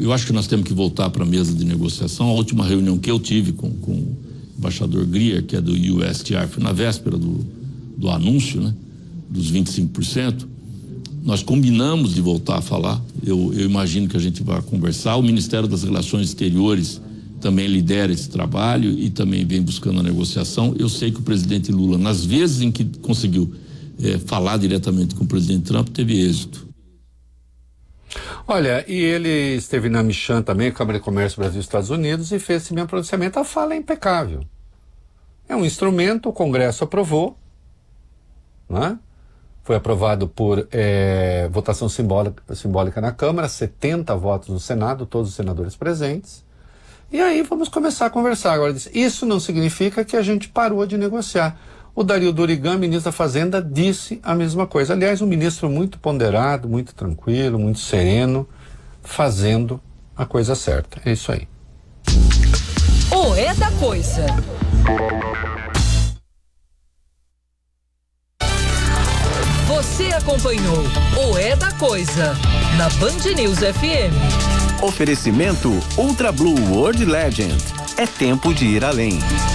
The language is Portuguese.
Eu acho que nós temos que voltar para a mesa de negociação. A última reunião que eu tive com o embaixador Greer, que é do USTR, foi na véspera do anúncio, né, dos 25%. Nós combinamos de voltar a falar. Eu imagino que a gente vai conversar. O Ministério das Relações Exteriores também lidera esse trabalho e também vem buscando a negociação. Eu sei que o presidente Lula, nas vezes em que conseguiu falar diretamente com o presidente Trump, teve êxito. Olha, e ele esteve na Michan também, Câmara de Comércio Brasil e Estados Unidos, e fez esse mesmo pronunciamento. A fala é impecável. É um instrumento, o Congresso aprovou, né? Foi aprovado por votação simbólica na Câmara, 70 votos no Senado, todos os senadores presentes. E aí vamos começar a conversar. Agora, isso não significa que a gente parou de negociar. O Dario Durigan, ministro da Fazenda, disse a mesma coisa. Aliás, um ministro muito ponderado, muito tranquilo, muito sereno, fazendo a coisa certa. É isso aí. O É da Coisa. Você acompanhou o É da Coisa na Band News FM. Oferecimento Ultra Blue World Legend. É tempo de ir além.